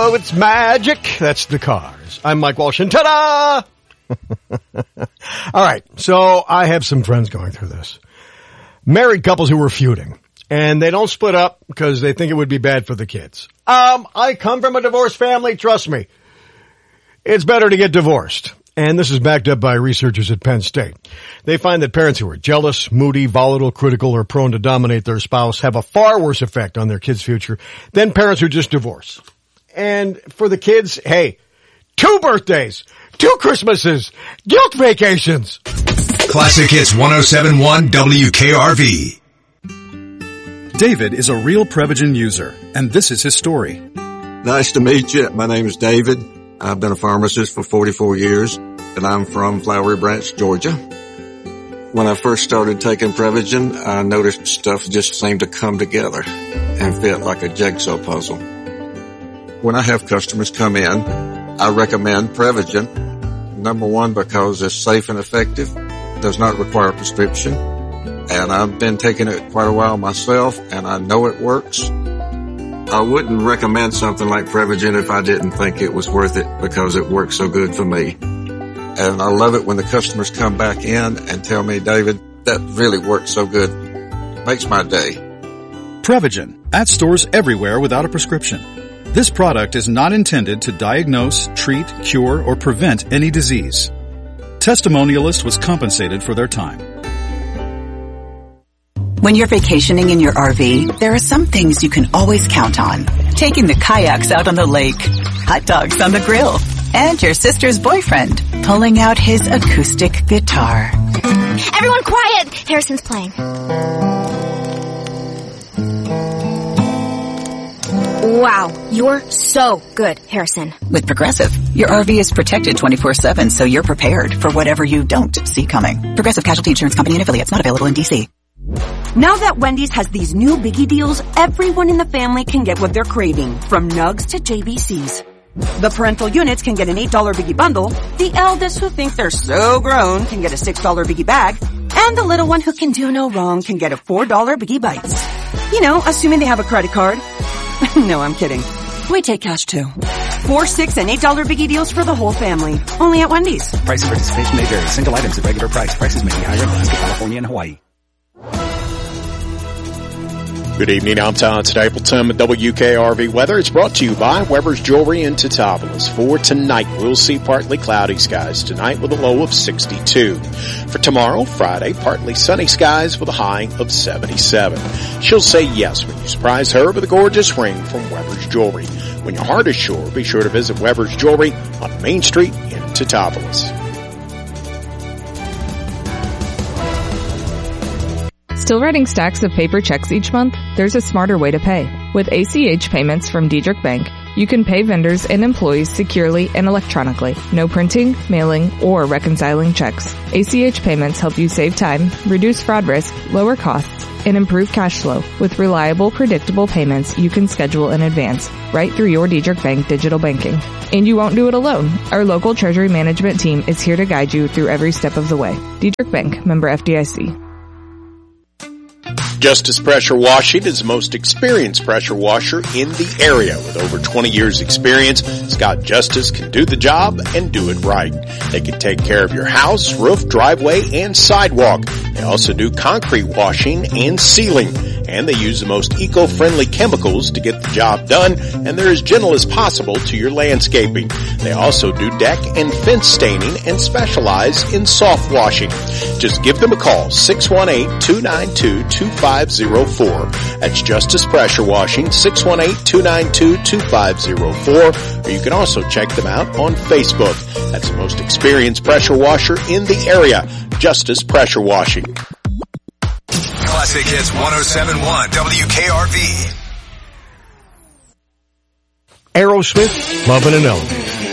Oh, it's magic. That's the Cars. I'm Mike Walsh, and ta-da! All right, so I have some friends going through this. Married couples who were feuding, and they don't split up because they think it would be bad for the kids. I come from a divorced family, trust me. It's better to get divorced. And this is backed up by researchers at Penn State. They find that parents who are jealous, moody, volatile, critical, or prone to dominate their spouse have a far worse effect on their kids' future than parents who just divorce. And for the kids, hey, 2 birthdays, 2 Christmases, guilt vacations. Classic Hits 107.1 WKRV. David is a real Prevagen user, and this is his story. Nice to meet you. My name is David. I've been a pharmacist for 44 years, and I'm from Flowery Branch, Georgia. When I first started taking Prevagen, I noticed stuff just seemed to come together and fit like a jigsaw puzzle. When I have customers come in, I recommend Prevagen. Number one, because it's safe and effective, does not require a prescription, and I've been taking it quite a while myself, and I know it works. I wouldn't recommend something like Prevagen if I didn't think it was worth it because it works so good for me. And I love it when the customers come back in and tell me, David, that really works so good. Makes my day. Prevagen, at stores everywhere without a prescription. This product is not intended to diagnose, treat, cure, or prevent any disease. Testimonialist was compensated for their time. When you're vacationing in your RV, there are some things you can always count on. Taking the kayaks out on the lake, hot dogs on the grill, and your sister's boyfriend pulling out his acoustic guitar. Everyone quiet! Harrison's playing. Wow, you're so good, Harrison. With Progressive, your RV is protected 24/7, so you're prepared for whatever you don't see coming. Progressive Casualty Insurance Company and Affiliates, not available in D.C. Now that Wendy's has these new biggie deals, everyone in the family can get what they're craving, from nugs to JBCs. The parental units can get an $8 biggie bundle, the eldest who think they're so grown can get a $6 biggie bag, and the little one who can do no wrong can get a $4 biggie bites. You know, assuming they have a credit card. No, I'm kidding. We take cash too. 4, $6, and $8 biggie deals for the whole family. Only at Wendy's. Price and participation may vary. Single items at regular price. Prices may be higher in Alaska, California, and Hawaii. Good evening, I'm Todd Stapleton with WKRV Weather. It's brought to you by Weber's Jewelry in Teutopolis. For tonight, we'll see partly cloudy skies tonight with a low of 62. For tomorrow, Friday, partly sunny skies with a high of 77. She'll say yes when you surprise her with a gorgeous ring from Weber's Jewelry. When your heart is sure, be sure to visit Weber's Jewelry on Main Street in Teutopolis. Still writing stacks of paper checks each month? There's a smarter way to pay. With ACH payments from Diedrich Bank, you can pay vendors and employees securely and electronically. No printing, mailing, or reconciling checks. ACH payments help you save time, reduce fraud risk, lower costs, and improve cash flow. With reliable, predictable payments you can schedule in advance, right through your Diedrich Bank digital banking. And you won't do it alone. Our local treasury management team is here to guide you through every step of the way. Diedrich Bank, member FDIC. Justice Pressure Washing is the most experienced pressure washer in the area. With over 20 years experience, Scott Justice can do the job and do it right. They can take care of your house, roof, driveway, and sidewalk. They also do concrete washing and sealing. And they use the most eco-friendly chemicals to get the job done, and they're as gentle as possible to your landscaping. They also do deck and fence staining and specialize in soft washing. Just give them a call, 618-292-2504. That's Justice Pressure Washing, 618-292-2504. Or you can also check them out on Facebook. That's the most experienced pressure washer in the area, Justice Pressure Washing. Classic Hits 107.1 WKRV. Aerosmith, Lovin' an Elevator.